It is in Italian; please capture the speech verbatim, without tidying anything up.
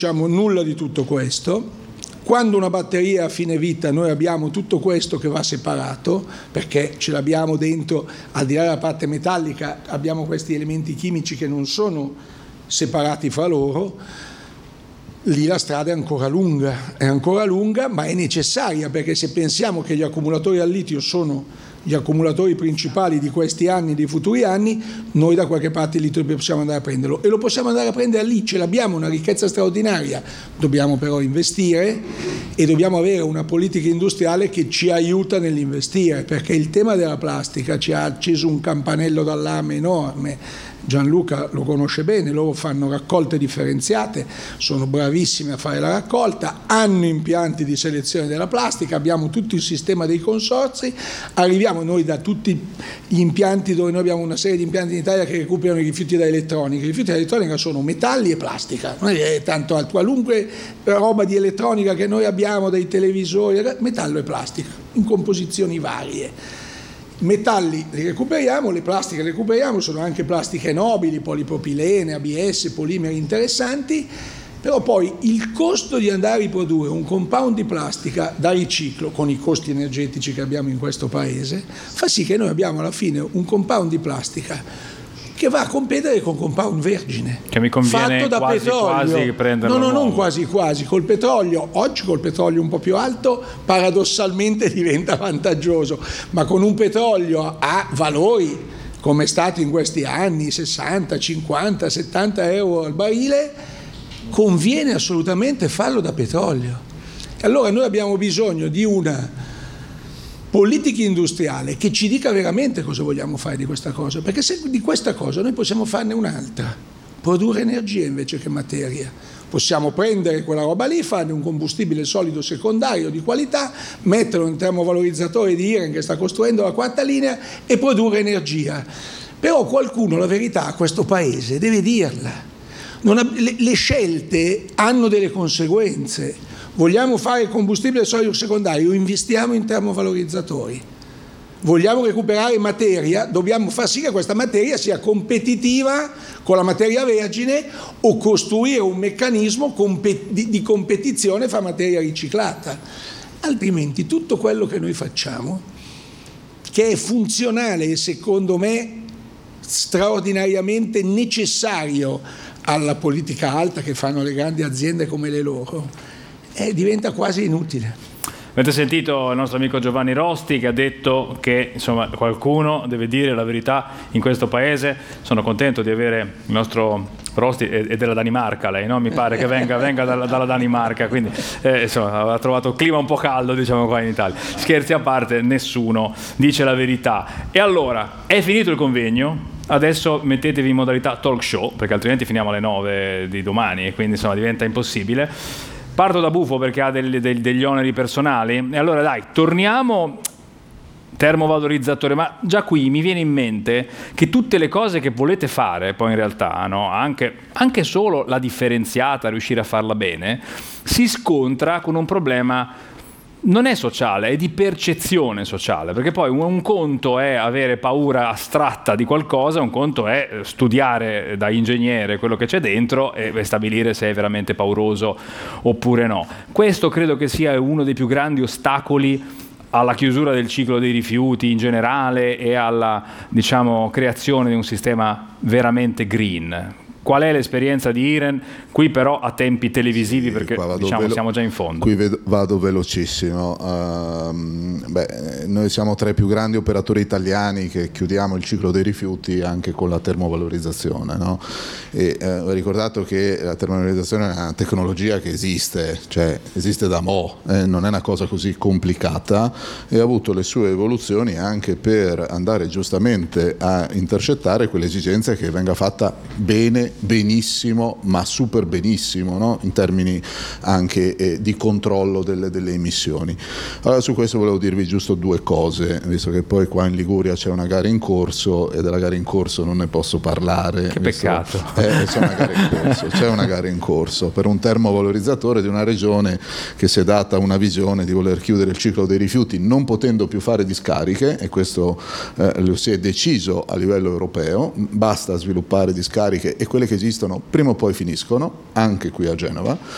Diciamo nulla di tutto questo. Quando una batteria a fine vita noi abbiamo tutto questo che va separato, perché ce l'abbiamo dentro, al di là della parte metallica, abbiamo questi elementi chimici che non sono separati fra loro, lì la strada è ancora lunga, è ancora lunga, ma è necessaria, perché se pensiamo che gli accumulatori al litio sono gli accumulatori principali di questi anni, di futuri anni, noi da qualche parte il litio possiamo andare a prenderlo, e lo possiamo andare a prendere lì, ce l'abbiamo, una ricchezza straordinaria. Dobbiamo però investire e dobbiamo avere una politica industriale che ci aiuta nell'investire, perché il tema della plastica ci ha acceso un campanello d'allarme enorme. Gianluca lo conosce bene, loro fanno raccolte differenziate, sono bravissimi a fare la raccolta, hanno impianti di selezione della plastica, abbiamo tutto il sistema dei consorzi, arriviamo noi da tutti gli impianti, dove noi abbiamo una serie di impianti in Italia che recuperano i rifiuti da elettronica. I rifiuti da elettronica sono metalli e plastica, non è tanto altro, qualunque roba di elettronica che noi abbiamo, dai televisori, metallo e plastica, in composizioni varie. Metalli li recuperiamo, le plastiche le recuperiamo, sono anche plastiche nobili, polipropilene, A B S, polimeri interessanti, però poi il costo di andare a riprodurre un compound di plastica da riciclo, con i costi energetici che abbiamo in questo paese, fa sì che noi abbiamo alla fine un compound di plastica che va a competere con compound vergine, che mi conviene fatto da quasi, petrolio. quasi prenderlo. No, no, nuovo. non quasi quasi, col petrolio, oggi col petrolio un po' più alto paradossalmente diventa vantaggioso, ma con un petrolio a valori come è stato in questi anni, sessanta, cinquanta, settanta euro al barile, conviene assolutamente farlo da petrolio. E allora noi abbiamo bisogno di una politica industriale che ci dica veramente cosa vogliamo fare di questa cosa, perché se di questa cosa noi possiamo farne un'altra, produrre energia invece che materia. Possiamo prendere quella roba lì, farne un combustibile solido secondario di qualità, metterlo in termovalorizzatore di Iren che sta costruendo la quarta linea e produrre energia. Però qualcuno la verità a questo paese deve dirla. Non ha, le, le scelte hanno delle conseguenze. Vogliamo fare combustibile solido secondario, investiamo in termovalorizzatori. Vogliamo recuperare materia, dobbiamo far sì che questa materia sia competitiva con la materia vergine o costruire un meccanismo di, di competizione fra materia riciclata. Altrimenti tutto quello che noi facciamo, che è funzionale e secondo me straordinariamente necessario alla politica alta che fanno le grandi aziende come le loro, Eh, diventa quasi inutile. Avete sentito il nostro amico Giovanni Rosti che ha detto che insomma qualcuno deve dire la verità in questo paese. Sono contento di avere il nostro Rosti è della Danimarca, lei, no? Mi pare che venga, venga dalla, dalla Danimarca, quindi eh, insomma ha trovato il clima un po' caldo, diciamo, qua in Italia. Scherzi a parte, nessuno dice la verità. E allora, è finito il convegno? Adesso mettetevi in modalità talk show, perché altrimenti finiamo alle nove di domani e quindi insomma diventa impossibile. Parto da Bufo perché ha degli, degli oneri personali, e allora dai, torniamo termovalorizzatore, ma già qui mi viene in mente che tutte le cose che volete fare poi in realtà, no? anche, anche solo la differenziata, riuscire a farla bene, si scontra con un problema. Non è sociale, è di percezione sociale, perché poi un, un conto è avere paura astratta di qualcosa, un conto è studiare da ingegnere quello che c'è dentro e, e stabilire se è veramente pauroso oppure no. Questo credo che sia uno dei più grandi ostacoli alla chiusura del ciclo dei rifiuti in generale e alla, diciamo, creazione di un sistema veramente green. Qual è l'esperienza di Iren? Qui però a tempi televisivi, sì, perché diciamo velo- siamo già in fondo. Qui vedo, vado velocissimo. Uh, beh, noi siamo tra i più grandi operatori italiani che chiudiamo il ciclo dei rifiuti anche con la termovalorizzazione, no? E uh, ho ricordato che la termovalorizzazione è una tecnologia che esiste, cioè esiste da mo', eh, non è una cosa così complicata, e ha avuto le sue evoluzioni anche per andare giustamente a intercettare quelle esigenze che venga fatta bene, benissimo, ma super benissimo, no? In termini anche eh, di controllo delle, delle emissioni. Allora su questo volevo dirvi giusto due cose, visto che poi qua in Liguria c'è una gara in corso e della gara in corso non ne posso parlare. Che visto, peccato. Eh, c'è una gara in corso, c'è una gara in corso per un termovalorizzatore di una regione che si è data una visione di voler chiudere il ciclo dei rifiuti non potendo più fare discariche, e questo eh, lo si è deciso a livello europeo, basta sviluppare discariche e quelle che esistono prima o poi finiscono, anche qui a Genova.